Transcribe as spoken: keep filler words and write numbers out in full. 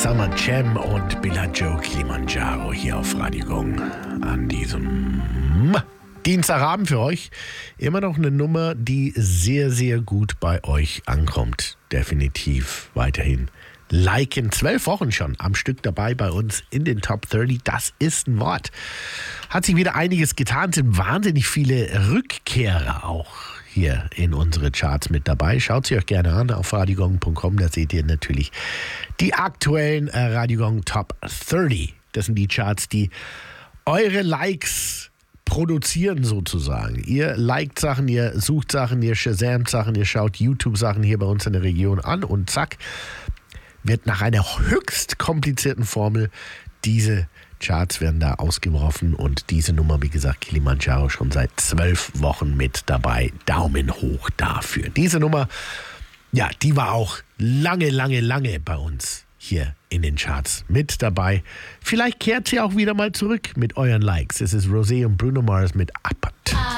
Summer Jam und Billa Joe Kilimanjaro hier auf Radio Gong an diesem Dienstagabend für euch. Immer noch eine Nummer, die sehr, sehr gut bei euch ankommt. Definitiv weiterhin liken. Zwölf Wochen schon am Stück dabei bei uns in den Top dreißig. Das ist ein Wort. Hat sich wieder einiges getan. Sind wahnsinnig viele Rückkehrer auch hier in unsere Charts mit dabei. Schaut sie euch gerne an auf radiogong punkt com. Da seht ihr natürlich die aktuellen äh, Radio Gong Top dreißig. Das sind die Charts, die eure Likes produzieren sozusagen. Ihr liked Sachen, ihr sucht Sachen, ihr shazamt Sachen, ihr schaut YouTube-Sachen hier bei uns in der Region an und zack, wird nach einer höchst komplizierten Formel diese Charts werden da ausgeworfen und diese Nummer, wie gesagt, Kilimanjaro schon seit zwölf Wochen mit dabei. Daumen hoch dafür. Diese Nummer, ja, die war auch lange, lange, lange bei uns hier in den Charts mit dabei. Vielleicht kehrt sie auch wieder mal zurück mit euren Likes. Es ist Rosé und Bruno Mars mit Up.